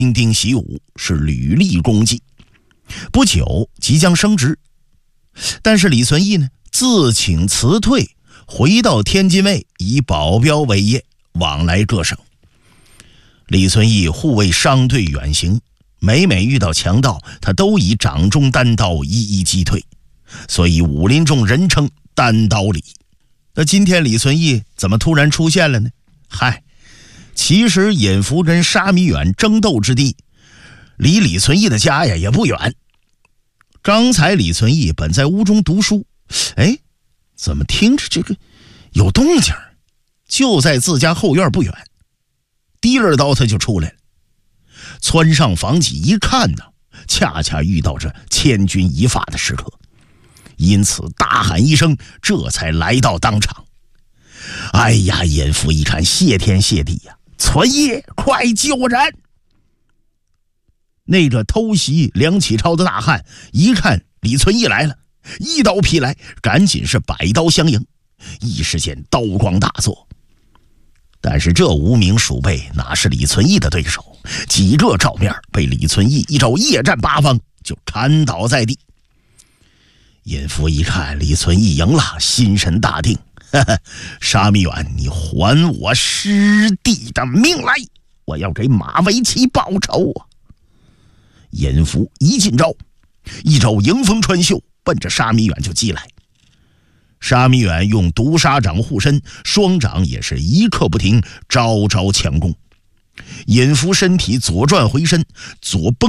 丁丁习武，是屡立功绩，不久即将升职。但是李存义呢，自请辞退，回到天津卫，以保镖为业，往来各省。李存义护卫商队远行，每遇到强盗，他都以掌中单刀一一击退，所以武林中人称单刀李。那今天李存义怎么突然出现了呢？其实尹福跟沙弥远争斗之地，离李存义的家呀也不远。刚才李存义本在屋中读书，怎么听着这个有动静？就在自家后院不远，提着刀他就出来了。窜上房脊一看呢，恰恰遇到这千钧一发的时刻，因此大喊一声，这才来到当场。尹福一看，谢天谢地呀，存义快救人！那个偷袭梁启超的大汉一看李存义来了，一刀劈来，赶紧是摆刀相迎，一时间刀光大作。但是这无名鼠辈哪是李存义的对手，几个照面被李存义一招夜战八方就砍倒在地。尹福一看李存义赢了，心神大定，沙弥远，你还我师弟的命来，我要给马维奇报仇啊！尹福一进招，一招迎风穿袖，奔着沙弥远就击来。沙弥远用毒沙掌护身，双掌也是一刻不停，招招强攻。尹福身体左转回身，左蹦